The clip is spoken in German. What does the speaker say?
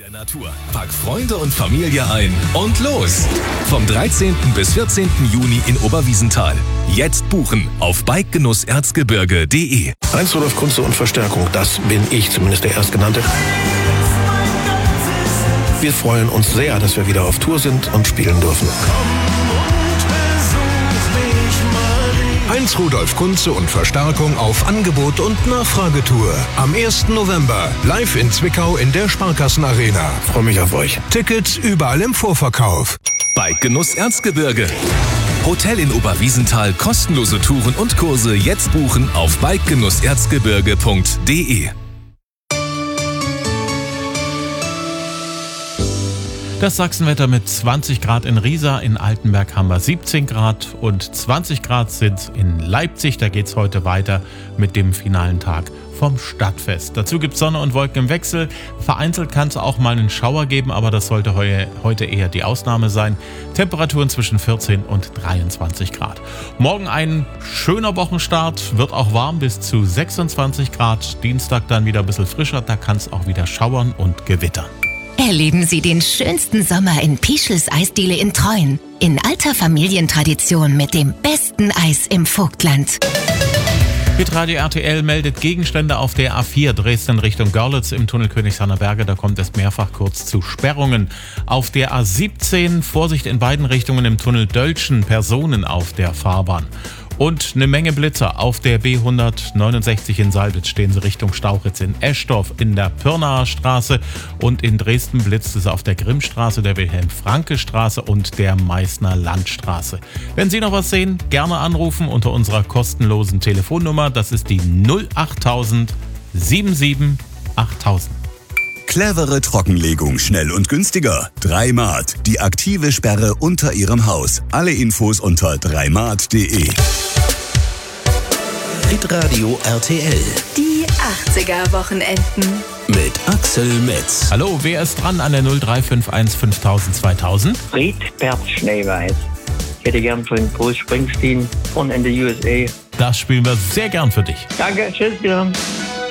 der Natur. Pack Freunde und Familie ein und los! Vom 13. bis 14. Juni in Oberwiesenthal. Jetzt buchen auf bikegenusserzgebirge.de. Heinz Rudolf Kunze und Verstärkung, das bin ich, zumindest der Erstgenannte. Wir freuen uns sehr, dass wir wieder auf Tour sind und spielen dürfen. Heinz Rudolf Kunze und Verstärkung auf Angebot und Nachfragetour. Am 1. November live in Zwickau in der Sparkassenarena. Freue mich auf euch. Tickets überall im Vorverkauf. Bikegenuss Erzgebirge. Hotel in Oberwiesenthal, kostenlose Touren und Kurse jetzt buchen auf bikegenusserzgebirge.de. Das Sachsenwetter mit 20 Grad in Riesa, in Altenberg haben wir 17 Grad und 20 Grad sind in Leipzig. Da geht es heute weiter mit dem finalen Tag vom Stadtfest. Dazu gibt es Sonne und Wolken im Wechsel. Vereinzelt kann es auch mal einen Schauer geben, aber das sollte heute eher die Ausnahme sein. Temperaturen zwischen 14 und 23 Grad. Morgen ein schöner Wochenstart, wird auch warm bis zu 26 Grad. Dienstag dann wieder ein bisschen frischer, da kann es auch wieder schauern und gewittern. Erleben Sie den schönsten Sommer in Pischels Eisdiele in Treuen. In alter Familientradition mit dem besten Eis im Vogtland. Hitradio RTL meldet Gegenstände auf der A4 Dresden Richtung Görlitz im Tunnel Königshainer Berge. Da kommt es mehrfach kurz zu Sperrungen. Auf der A17 Vorsicht in beiden Richtungen im Tunnel Dölschen, Personen auf der Fahrbahn. Und eine Menge Blitzer. Auf der B169 in Salbitz stehen sie Richtung Stauchitz, in Eschdorf, in der Pirnaer Straße und in Dresden blitzt es auf der Grimmstraße, der Wilhelm-Franke-Straße und der Meißner Landstraße. Wenn Sie noch was sehen, gerne anrufen unter unserer kostenlosen Telefonnummer. Das ist die 08000 77 8000. Clevere Trockenlegung, schnell und günstiger. 3Mart, die aktive Sperre unter Ihrem Haus. Alle Infos unter 3mart.de. Hitradio RTL Die 80er-Wochenenden. mit Axel Metz. Hallo, wer ist dran an der 0351 5000 2000? Friedbert Schneeweiß. Ich hätte gern von Bruce Springsteen von In the USA. Das spielen wir sehr gern für dich. Danke, tschüss, wieder.